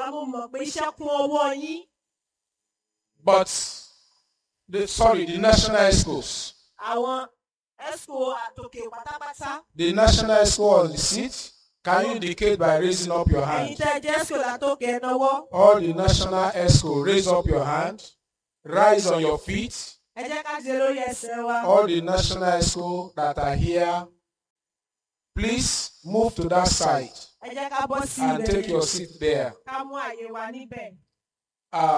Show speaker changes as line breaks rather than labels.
wa mo mọ̀ pé iṣẹ́ kún ọwọ́ yín.
But the national ESCOs.
Àwọn ESCO àtòkè pátápátá.
The national ESCO on the seat. Can you indicate by raising up your hand?
Ẹ̀yin tẹ́ jẹ́ ESCO látòkè náwó.
All the national ESCO, raise up your hand. Rise on your feet.
Ẹ jẹ́ ká dìde lórí ẹsẹ̀ wa.
All the national ESCO that are here, please move to that side
Ẹ jẹ́ ká bọ́ sí
and
ibẹ̀
take
yẹn.
your seat there.
Ká mú àyè wa níbẹ̀.